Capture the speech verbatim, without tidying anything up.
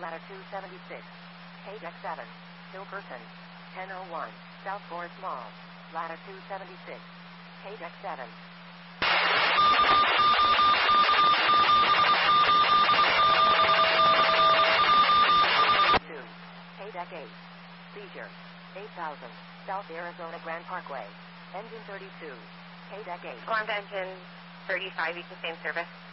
ladder two seventy-six. K-Deck seven. Hill person. ten oh one. South Forest Mall. Ladder two seventy-six. K-Deck seven. two. K-Deck eight. Seizure. eight thousand. South Arizona Grand Parkway. Engine thirty-two. K-Deck eight. Alarmed engine thirty-five, you can stay in service.